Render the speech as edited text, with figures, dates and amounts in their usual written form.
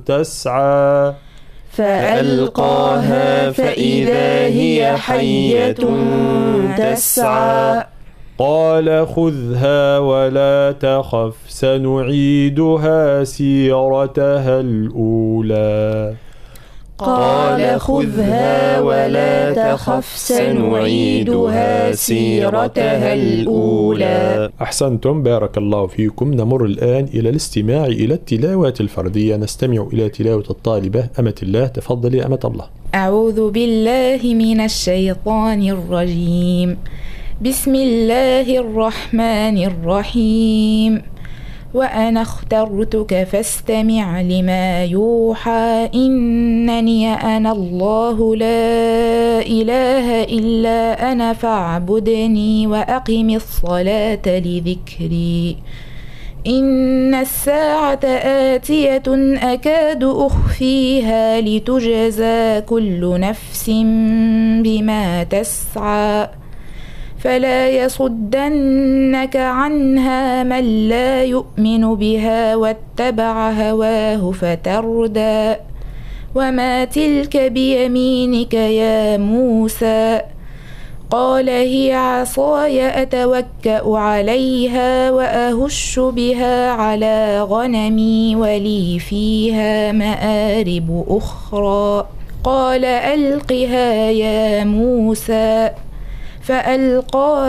تسعى فألقاها فإذا هي حية تسعى قال خذها ولا تخف سنعيدها سيرتها الأولى قال خذها ولا تخف سنعيدها سيرتها الأولى. أحسنتم، بارك الله فيكم. نمر الآن إلى الاستماع إلى التلاوات الفردية. نستمع إلى تلاوة الطالبة أمة الله. تفضلي أمة الله. أعوذ بالله من الشيطان الرجيم. بسم الله الرحمن الرحيم. وأنا اخترتك فاستمع لما يوحى إنني أنا الله لا إله إلا أنا فاعبدني وأقم الصلاة لذكري إن الساعة آتية أكاد أخفيها لتجزى كل نفس بما تسعى فلا يصدنك عنها من لا يؤمن بها واتبع هواه فتردى وما تلك بيمينك يا موسى قال هي عصاي أتوكأ عليها وأهش بها على غنمي ولي فيها مآرب أخرى قال ألقها يا موسى فألقاها